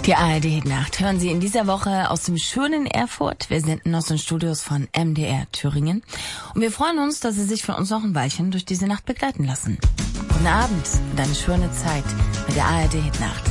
Die ARD-Nacht hören Sie in dieser Woche aus dem schönen Erfurt. Wir senden aus den Studios von MDR Thüringen. Und wir freuen uns, dass Sie sich von uns noch ein Weilchen durch diese Nacht begleiten lassen. Guten Abend und eine schöne Zeit mit der ARD-Nacht.